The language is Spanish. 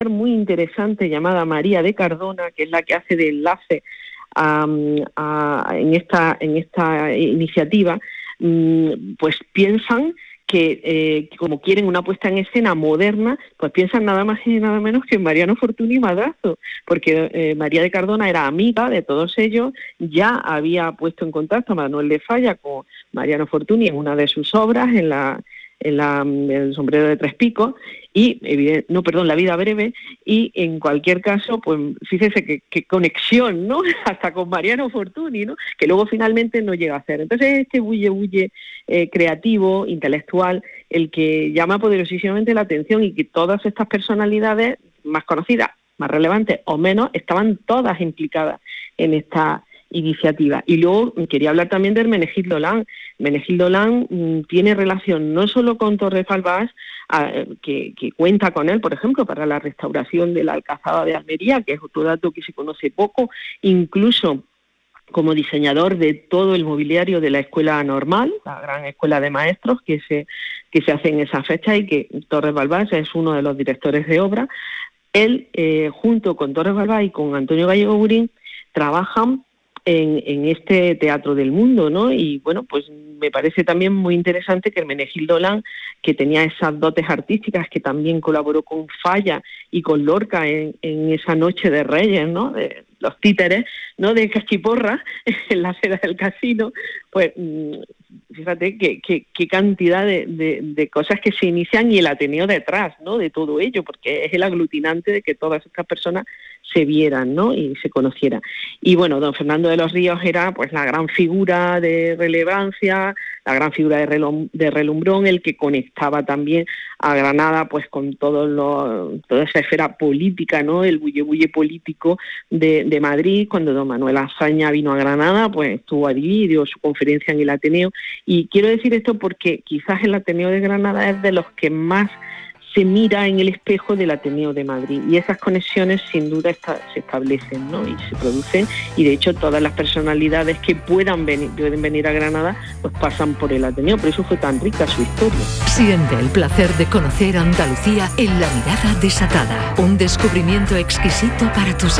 muy interesante llamada María de Cardona, que es la que hace de enlace en esta iniciativa, pues piensan que como quieren una puesta en escena moderna, pues piensan nada más y nada menos que en Mariano Fortuny y Madrazo, porque María de Cardona era amiga de todos ellos, ya había puesto en contacto a Manuel de Falla con Mariano Fortuny en una de sus obras, en El sombrero de tres picos, La vida breve, y en cualquier caso, pues fíjese qué conexión, ¿no? Hasta con Mariano Fortuny, ¿no? Que luego finalmente no llega a hacer. Entonces este bulle creativo, intelectual, el que llama poderosísimamente la atención, y que todas estas personalidades más conocidas, más relevantes o menos, estaban todas implicadas en esta iniciativa. Y luego quería hablar también de Hermenegildo Lán. Hermenegildo Lán tiene relación no solo con Torres Balbás, que cuenta con él, por ejemplo, para la restauración de la Alcazaba de Almería, que es otro dato que se conoce poco, incluso como diseñador de todo el mobiliario de la Escuela Normal, la gran escuela de maestros que se hace en esa fecha, y que Torres Balbás es uno de los directores de obra. Él, junto con Torres Balbás y con Antonio Gallego Burín, trabajan en este Teatro del Mundo, ¿no? Y bueno, pues me parece también muy interesante que Hermenegildo Lán, que tenía esas dotes artísticas, que también colaboró con Falla y con Lorca en esa Noche de Reyes, ¿no? De los títeres, ¿no? De Casquiporra, en la acera del casino, pues fíjate qué cantidad de cosas que se inician, y el Ateneo detrás, ¿no? De todo ello, porque es el aglutinante de que todas estas personas se vieran, ¿no? Y se conocieran. Y bueno, don Fernando de los Ríos era pues la gran figura de relevancia, la gran figura de relumbrón, el que conectaba también a Granada pues con toda esa esfera política, ¿no? El bulle político de Madrid. Cuando don Manuel Azaña vino a Granada, pues estuvo allí, dio su conferencia en el Ateneo. Y quiero decir esto porque quizás el Ateneo de Granada es de los que más se mira en el espejo del Ateneo de Madrid, y esas conexiones sin duda se establecen, ¿no? Y se producen, y de hecho todas las personalidades que pueden venir a Granada pues pasan por el Ateneo. Por eso fue tan rica su historia. Siente el placer de conocer Andalucía en La mirada desatada, un descubrimiento exquisito para tus